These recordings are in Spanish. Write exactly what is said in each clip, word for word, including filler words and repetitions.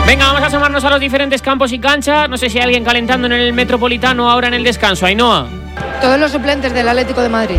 Venga, vamos a asomarnos a los diferentes campos y canchas. No sé si hay alguien calentando en el Metropolitano ahora en el descanso. Ainhoa. Todos los suplentes del Atlético de Madrid.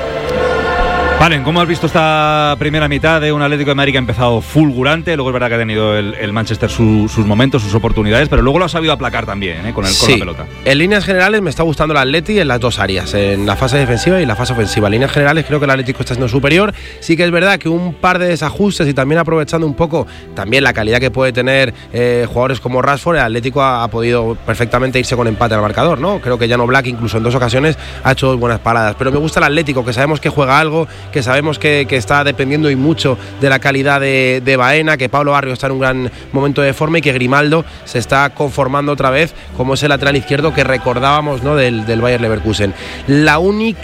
Vale, ¿cómo has visto esta primera mitad de un Atlético de Madrid que ha empezado fulgurante? Luego es verdad que ha tenido el, el Manchester su, sus momentos, sus oportunidades, pero luego lo ha sabido aplacar también, ¿eh? con, el, sí. con la pelota. En líneas generales me está gustando el Atleti en las dos áreas, en la fase defensiva y en la fase ofensiva. En líneas generales creo que el Atlético está siendo superior. Sí que es verdad que un par de desajustes y también aprovechando un poco también la calidad que puede tener eh, jugadores como Rashford, el Atlético ha, ha podido perfectamente irse con empate al marcador, ¿no? Creo que Jan Oblak incluso en dos ocasiones ha hecho dos buenas paradas. Pero me gusta el Atlético, que sabemos que juega algo, que sabemos que que está dependiendo y mucho de la calidad de, de Baena, que Pablo Barrio está en un gran momento de forma y que Grimaldo se está conformando otra vez como ese lateral izquierdo que recordábamos, ¿no? del, del Bayer Leverkusen. La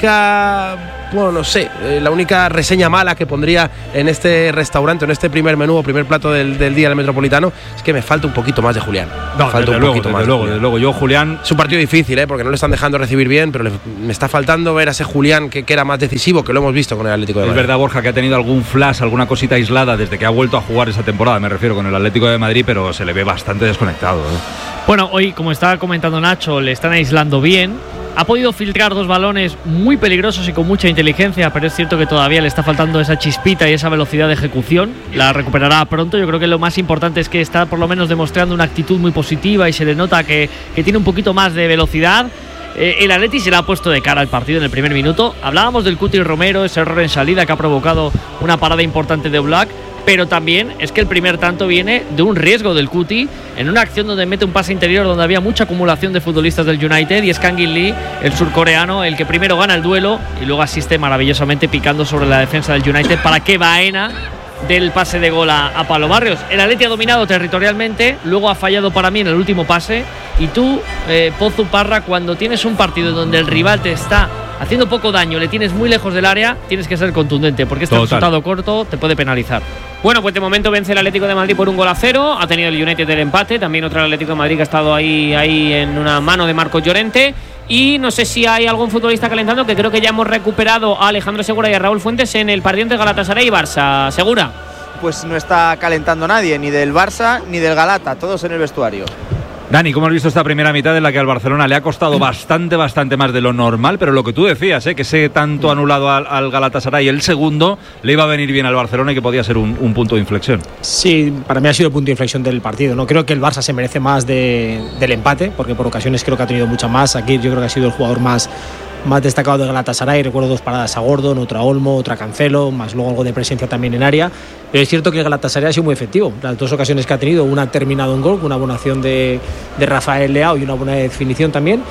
única, bueno, no sé, eh, la única reseña mala que pondría en este restaurante, en este primer menú o primer plato del, del día del Metropolitano, es que me falta un poquito más de Julián. No, falta desde un luego, poquito desde más luego, de desde luego. Yo, Julián... Es un partido difícil, ¿eh? Porque no le están dejando recibir bien, pero le, me está faltando ver a ese Julián que, que era más decisivo, que lo hemos visto con el Atlético de Madrid. Es verdad, Borja, que ha tenido algún flash, alguna cosita aislada desde que ha vuelto a jugar esa temporada, me refiero, con el Atlético de Madrid, pero se le ve bastante desconectado, ¿eh? Bueno, hoy, como estaba comentando Nacho, le están aislando bien. Ha podido filtrar dos balones muy peligrosos y con mucha inteligencia, pero es cierto que todavía le está faltando esa chispita y esa velocidad de ejecución. La recuperará pronto. Yo creo que lo más importante es que está por lo menos demostrando una actitud muy positiva y se le nota que, que tiene un poquito más de velocidad. Eh, el Atleti se le ha puesto de cara al partido en el primer minuto. Hablábamos del Cuti Romero, ese error en salida que ha provocado una parada importante de Oblak. Pero también es que el primer tanto viene de un riesgo del Cuti en una acción donde mete un pase interior donde había mucha acumulación de futbolistas del United y es Kangin Lee, el surcoreano, el que primero gana el duelo y luego asiste maravillosamente picando sobre la defensa del United para que Baena del pase de gol a, a Pablo Barrios. El Atleti ha dominado territorialmente, luego ha fallado para mí en el último pase y tú, eh, Pozu Parra, cuando tienes un partido donde el rival te está haciendo poco daño, le tienes muy lejos del área, tienes que ser contundente porque este Total. resultado corto te puede penalizar. Bueno, pues de momento vence el Atlético de Madrid por un gol a cero. Ha tenido el United del empate. También otro Atlético de Madrid que ha estado ahí, ahí en una mano de Marcos Llorente. Y no sé si hay algún futbolista calentando, que creo que ya hemos recuperado a Alejandro Segura y a Raúl Fuentes en el partido entre Galatasaray y Barça. Segura. Pues no está calentando nadie, ni del Barça ni del Galata, todos en el vestuario. Dani, ¿cómo has visto esta primera mitad en la que al Barcelona le ha costado bastante, bastante más de lo normal? Pero lo que tú decías, ¿eh? que ese tanto anulado al, al Galatasaray, el segundo, le iba a venir bien al Barcelona y que podía ser un, un punto de inflexión. Sí, para mí ha sido el punto de inflexión del partido, ¿no? Creo que el Barça se merece más de, del empate, porque por ocasiones creo que ha tenido mucha más. Aquí yo creo que ha sido el jugador más, más destacado de Galatasaray. Recuerdo dos paradas a Gordon, otra a Olmo, otra a Cancelo, más luego algo de presencia también en área. Pero es cierto que el Galatasaray ha sido muy efectivo. Las dos ocasiones que ha tenido, una ha terminado en gol, una buena acción de, de Rafael Leao y una buena definición también.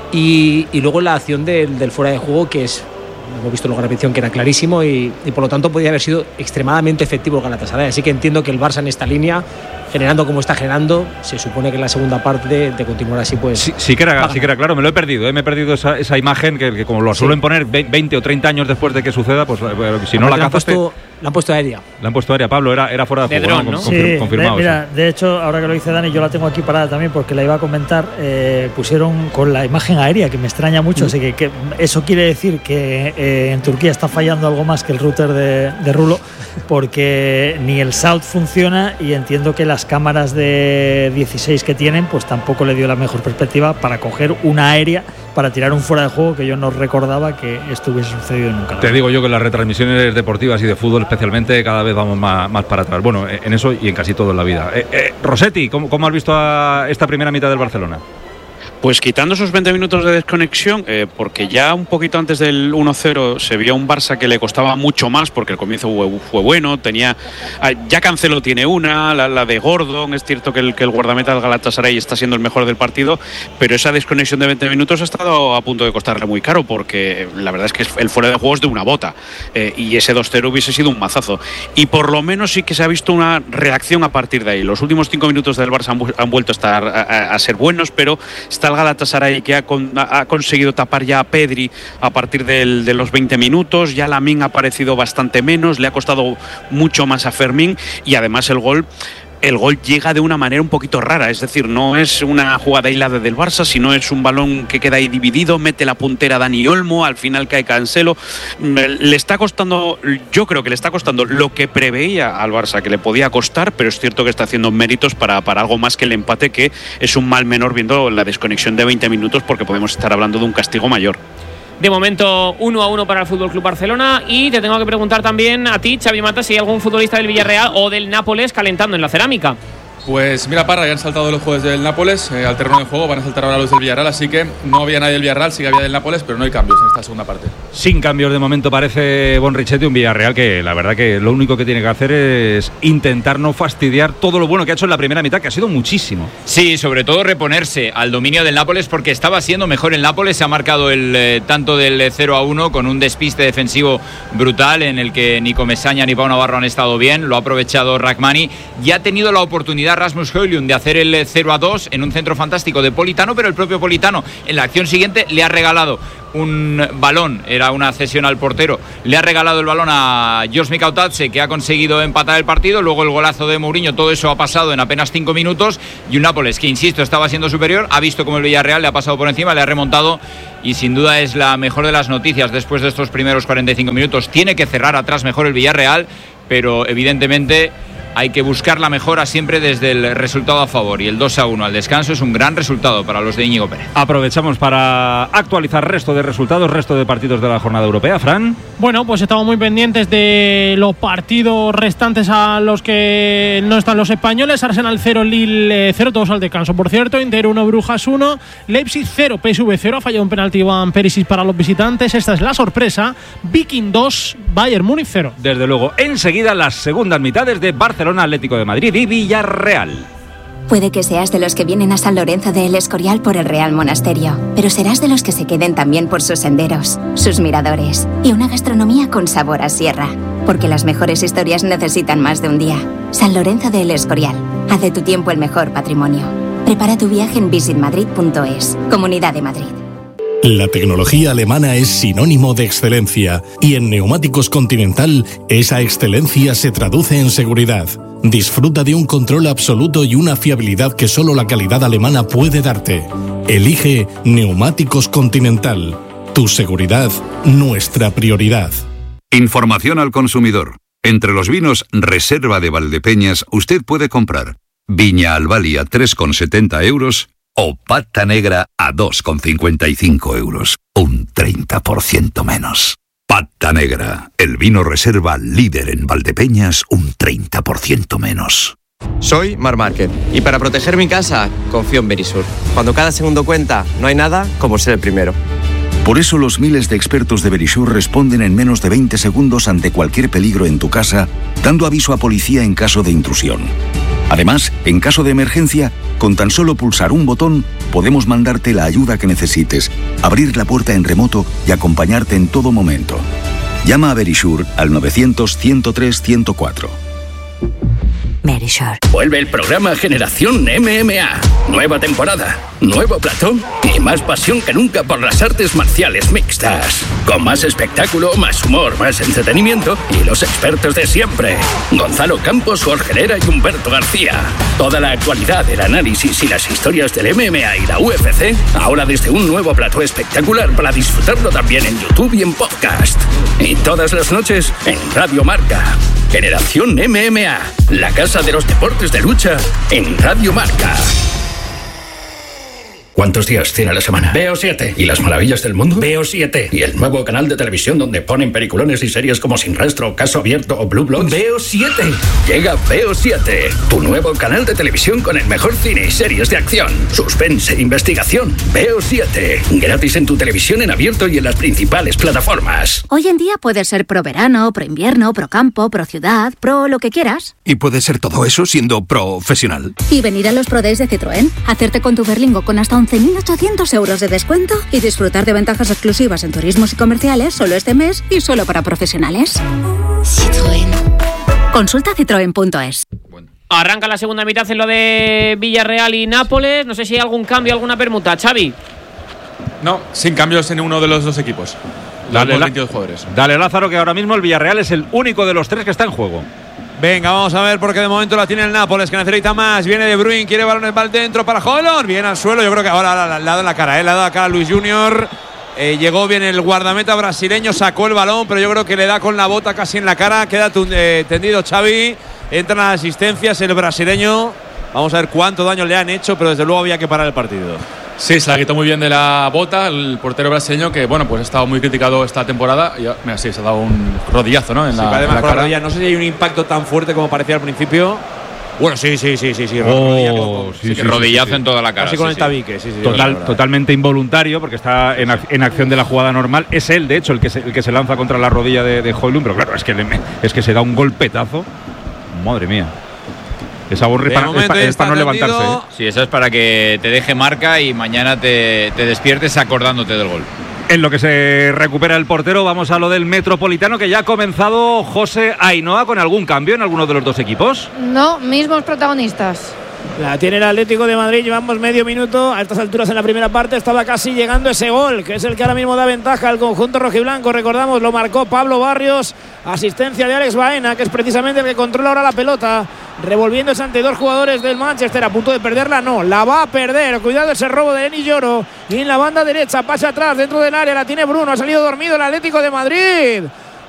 Y, y luego la acción del, del fuera de juego, que es, hemos visto luego la repetición, que era clarísimo y, y por lo tanto podía haber sido extremadamente efectivo el Galatasaray. Así que entiendo que el Barça en esta línea, generando como está generando, se supone que en la segunda parte de, de continuar así, pues... Sí, sí, que era, sí que era claro, me lo he perdido, ¿eh? me he perdido esa, esa imagen que, que como lo suelen sí. poner veinte o treinta años después de que suceda, pues si no la cazaste... La han puesto aérea. La han puesto aérea, Pablo, era, era fuera de, de juego, dron, ¿no? Confir, sí, confirmado. De, mira, de hecho, ahora que lo dice Dani, yo la tengo aquí parada también porque la iba a comentar. Eh, pusieron con la imagen aérea, que me extraña mucho, mm. así que, que eso quiere decir que eh, en Turquía está fallando algo más que el router de, de Rulo, porque ni el S A U T funciona y entiendo que las cámaras de dieciséis que tienen, pues tampoco le dio la mejor perspectiva para coger una aérea para tirar un fuera de juego que yo no recordaba que estuviese sucedido nunca. Te digo yo que las retransmisiones deportivas y de fútbol especialmente cada vez vamos más, más para atrás. Bueno, en eso y en casi todo en la vida. Eh, eh, Rossetti, ¿cómo, ¿cómo has visto a esta primera mitad del Barcelona? Pues quitando esos veinte minutos de desconexión, eh, porque ya un poquito antes del uno cero se vio un Barça que le costaba mucho más, porque el comienzo fue, fue bueno, tenía ya Cancelo tiene una, la, la de Gordon, es cierto que el, que el guardameta del Galatasaray está siendo el mejor del partido, pero esa desconexión de veinte minutos ha estado a punto de costarle muy caro, porque la verdad es que el fuera de juego es de una bota, eh, y ese dos cero hubiese sido un mazazo, y por lo menos sí que se ha visto una reacción a partir de ahí. Los últimos cinco minutos del Barça han, han vuelto a estar a, a, a ser buenos, pero está el Galatasaray que ha, con, ha conseguido tapar ya a Pedri a partir del, de los veinte minutos, ya Lamine ha aparecido bastante menos, le ha costado mucho más a Fermín y además el gol el gol llega de una manera un poquito rara, es decir, no es una jugada aislada del Barça, sino es un balón que queda ahí dividido, mete la puntera Dani Olmo, al final cae Cancelo. Le está costando, yo creo que le está costando lo que preveía al Barça que le podía costar, pero es cierto que está haciendo méritos para, para algo más que el empate, que es un mal menor viendo la desconexión de veinte minutos, porque podemos estar hablando de un castigo mayor. De momento uno a uno para el F C Barcelona. Y te tengo que preguntar también a ti, Xavi Mata, si hay algún futbolista del Villarreal o del Nápoles calentando en la cerámica. Pues mira, Parra, ya han saltado los jugadores del Nápoles eh, al terreno de juego, van a saltar ahora los del Villarreal, así que no había nadie del Villarreal, sí que había del Nápoles, pero no hay cambios en esta segunda parte. Sin cambios de momento parece Bonrichetti, un Villarreal que la verdad que lo único que tiene que hacer es intentar no fastidiar todo lo bueno que ha hecho en la primera mitad, que ha sido muchísimo. Sí, sobre todo reponerse al dominio del Nápoles, porque estaba siendo mejor el Nápoles. Se ha marcado el eh, tanto del cero a uno con un despiste defensivo brutal en el que ni Comesaña ni Pau Navarro han estado bien, lo ha aprovechado Rachmani y ha tenido la oportunidad Rasmus Højlund de hacer el cero a dos en un centro fantástico de Politano, pero el propio Politano en la acción siguiente le ha regalado un balón, era una cesión al portero, le ha regalado el balón a Jos Mikautadze, que ha conseguido empatar el partido, luego el golazo de Mourinho, todo eso ha pasado en apenas cinco minutos, y un Nápoles que, insisto, estaba siendo superior, ha visto como el Villarreal le ha pasado por encima, le ha remontado, y sin duda es la mejor de las noticias después de estos primeros cuarenta y cinco minutos. Tiene que cerrar atrás mejor el Villarreal, pero evidentemente hay que buscar la mejora siempre desde el resultado a favor, y el dos a uno al descanso es un gran resultado para los de Íñigo Pérez. Aprovechamos para actualizar resto de resultados, resto de partidos de la jornada europea. Fran. Bueno, pues estamos muy pendientes de los partidos restantes a los que no están los españoles. Arsenal cero, Lille cero, todos al descanso. Por cierto, Inter uno, Brujas uno, Leipzig cero, P S V cero. Ha fallado un penalti Iván Perisic para los visitantes. Esta es la sorpresa. Viking dos, Bayern Múnich cero. Desde luego, enseguida las segundas mitades de Barcelona, Atlético de Madrid y Villarreal. Puede que seas de los que vienen a San Lorenzo de El Escorial por el Real Monasterio, pero serás de los que se queden también por sus senderos, sus miradores y una gastronomía con sabor a sierra. Porque las mejores historias necesitan más de un día. San Lorenzo de El Escorial. Haz de tu tiempo el mejor patrimonio. Prepara tu viaje en visit madrid punto es. Comunidad de Madrid. La tecnología alemana es sinónimo de excelencia y en Neumáticos Continental esa excelencia se traduce en seguridad. Disfruta de un control absoluto y una fiabilidad que solo la calidad alemana puede darte. Elige Neumáticos Continental. Tu seguridad, nuestra prioridad. Información al consumidor. Entre los vinos Reserva de Valdepeñas usted puede comprar Viña Albali a tres con setenta euros o Pata Negra a dos con cincuenta y cinco euros, un treinta por ciento menos. Pata Negra, el vino reserva líder en Valdepeñas, un treinta por ciento menos. Soy Mar Márquez y para proteger mi casa confío en Verisur. Cuando cada segundo cuenta, no hay nada como ser el primero. Por eso los miles de expertos de Verisur responden en menos de veinte segundos ante cualquier peligro en tu casa, dando aviso a policía en caso de intrusión. Además, en caso de emergencia, con tan solo pulsar un botón, podemos mandarte la ayuda que necesites, abrir la puerta en remoto y acompañarte en todo momento. Llama a Verisur al novecientos, ciento tres, ciento cuatro. Verisur. Vuelve el programa Generación M M A. Nueva temporada, nuevo plató y más pasión que nunca por las artes marciales mixtas. Con más espectáculo, más humor, más entretenimiento y los expertos de siempre. Gonzalo Campos, Jorge Herrera y Humberto García. Toda la actualidad, el análisis y las historias del M M A y la U F C, ahora desde un nuevo plató espectacular para disfrutarlo también en YouTube y en podcast. Y todas las noches en Radio Marca. Generación M M A, la casa de los deportes de lucha en Radio Marca. ¿Cuántos días tiene la semana? Veo siete. ¿Y las maravillas del mundo? Veo siete. ¿Y el nuevo canal de televisión donde ponen peliculones y series como Sin Rastro, Caso Abierto o Blue Bloods? Veo siete. Llega Veo siete, tu nuevo canal de televisión con el mejor cine y series de acción, suspense e investigación. Veo siete. Gratis en tu televisión en abierto y en las principales plataformas. Hoy en día puedes ser pro verano, pro invierno, pro campo, pro ciudad, pro lo que quieras. Y puedes ser todo eso siendo profesional. Y venir a los Pro Days de Citroën, hacerte con tu Berlingo con hasta once mil ochocientos euros de descuento y disfrutar de ventajas exclusivas en turismos y comerciales solo este mes y solo para profesionales. Citroën. Consulta citroen punto es. Arranca la segunda mitad en lo de Villarreal y Nápoles. No sé si hay algún cambio, alguna permuta. Xavi. No, sin cambios en uno de los dos equipos. Dale, los la, veintidós jugadores. Dale, Lázaro, que ahora mismo el Villarreal es el único de los tres que está en juego. Venga, vamos a ver porque de momento la tiene el Nápoles, que necesita más. Viene De Bruyne, quiere balones para dentro para Højlund. Viene al suelo, yo creo que ahora le ha dado en la cara, ¿eh? Le ha dado la cara a Luis Junior. Eh, llegó bien el guardameta brasileño, sacó el balón, pero yo creo que le da con la bota casi en la cara. Queda eh, tendido Xavi. Entran las asistencias el brasileño. Vamos a ver cuánto daño le han hecho, pero desde luego había que parar el partido. Sí, se la quitó muy bien de la bota el portero brasileño, que bueno, pues ha estado muy criticado esta temporada. Y mira, sí, se ha dado un rodillazo, ¿no? En sí, la, en la cara. Rodilla. No sé si hay un impacto tan fuerte como parecía al principio. Bueno, sí, sí, sí, sí, sí. Oh, sí, sí, sí, rodillazo sí, sí. en toda la cara. Casi con sí, el sí. tabique, sí, sí. Total, totalmente involuntario, porque está en, en acción de la jugada normal. Es él, de hecho, el que se, el que se lanza contra la rodilla de, de Højlund, pero claro, es que, le, es que se da un golpetazo. Madre mía. Es para, es para, es para no levantarse. ¿eh? Sí, eso es para que te deje marca y mañana te, te despiertes acordándote del gol. En lo que se recupera el portero, vamos a lo del Metropolitano, que ya ha comenzado José Ainhoa con algún cambio en alguno de los dos equipos. No, mismos protagonistas. La tiene el Atlético de Madrid, llevamos medio minuto. A estas alturas en la primera parte estaba casi llegando ese gol, que es el que ahora mismo da ventaja al conjunto rojiblanco. Recordamos, lo marcó Pablo Barrios, asistencia de Alex Baena, que es precisamente el que controla ahora la pelota, revolviéndose ante dos jugadores del Manchester, a punto de perderla. No, la va a perder. Cuidado ese robo de Denis Lloro. Y en la banda derecha, pasa atrás dentro del área, la tiene Bruno. Ha salido dormido el Atlético de Madrid.